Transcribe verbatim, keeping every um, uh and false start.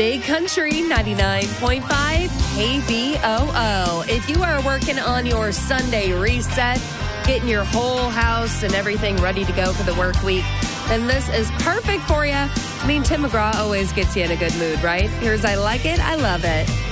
Big Country ninety-nine point five K V O O. If you are working on your Sunday reset, getting your whole house and everything ready to go for the work week, then this is perfect for you. I mean, Tim McGraw always gets you in a good mood, right? Here's I Like It, I Love It.